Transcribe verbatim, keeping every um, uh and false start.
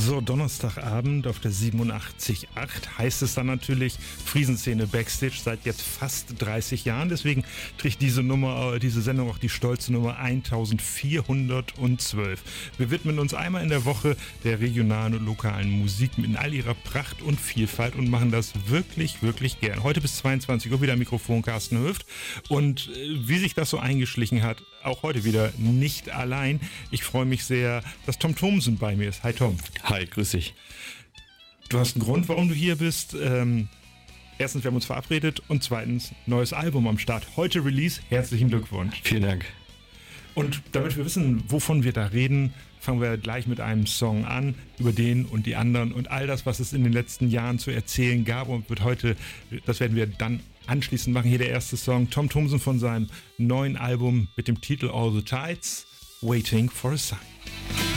So, Donnerstagabend auf der siebenundachtzig Komma acht heißt es dann natürlich Friesenszene Backstage seit jetzt fast dreißig Jahren. Deswegen trägt diese Nummer, diese Sendung auch die stolze Nummer eintausendvierhundertzwölf. Wir widmen uns einmal in der Woche der regionalen und lokalen Musik in all ihrer Pracht und Vielfalt und machen das wirklich, wirklich gern. Heute bis zweiundzwanzig Uhr wieder Mikrofon Carsten Höft. Und wie sich das so eingeschlichen hat, auch heute wieder nicht allein. Ich freue mich sehr, dass Tom Thomsen bei mir ist. Hi Tom. Hi, grüß dich. Du hast einen Grund, warum du hier bist. Ähm, erstens, wir haben uns verabredet und zweitens, neues Album am Start. Heute Release. Herzlichen Glückwunsch. Vielen Dank. Und damit wir wissen, wovon wir da reden, fangen wir gleich mit einem Song an, über den und die anderen und all das, was es in den letzten Jahren zu erzählen gab und wird heute, das werden wir dann anschließend machen. Hier der erste Song, Tom Thomsen von seinem neuen Album mit dem Titel All the Tides, Waiting for a Sign.